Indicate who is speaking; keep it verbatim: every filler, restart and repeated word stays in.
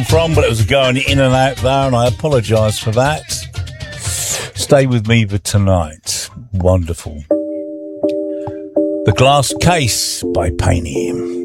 Speaker 1: from, but it was going in and out there, and I apologise for that. Stay with me for tonight. Wonderful. The Glass Case by Painey.